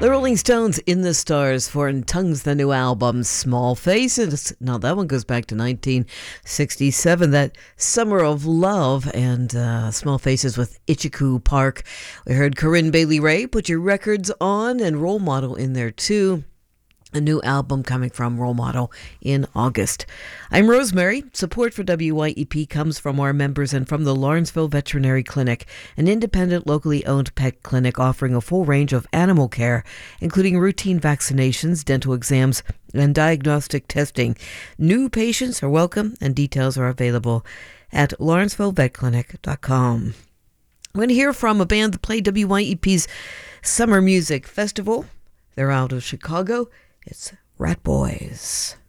The Rolling Stones in the Stars for In Tongues, the new album, Small Faces. Now that one goes back to 1967, that Summer of Love, and Small Faces with Ichiku Park. We heard Corinne Bailey Rae, Put Your Records On, and Role Model in there too. A new album coming from Role Model in August. I'm Rosemary. Support for WYEP comes from our members and from the Lawrenceville Veterinary Clinic, an independent, locally owned pet clinic offering a full range of animal care, including routine vaccinations, dental exams, and diagnostic testing. New patients are welcome, and details are available at lawrencevillevetclinic.com. I'm going to hear from a band that played WYEP's Summer Music Festival. They're out of Chicago. It's Rat Boys.